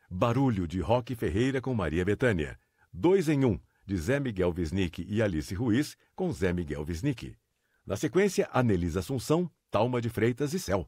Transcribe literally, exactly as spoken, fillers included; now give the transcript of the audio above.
Barulho, de Roque Ferreira com Maria Bethânia. Dois em um, de Zé Miguel Wisnik e Alice Ruiz com Zé Miguel Wisnik. Na sequência, Anelisa Assunção, Talma de Freitas e Céu.